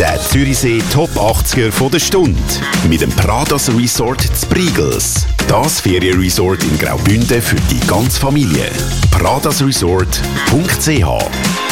Der Zürichsee Top 80er von der Stunde. Mit dem Pradas Resort zu Briegels. Das Ferienresort in Graubünden für die ganze Familie. pradasresort.ch